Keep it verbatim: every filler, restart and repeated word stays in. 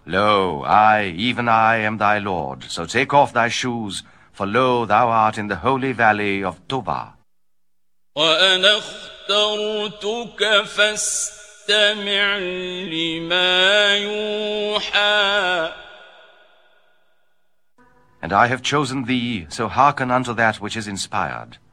Lo, I, even I, am thy Lord, so take off thy shoes, for lo, thou art in the holy valley of Tova. وأنا اخترتك فاستمع لما يوحى. And I have chosen thee, so hearken unto that which is inspired.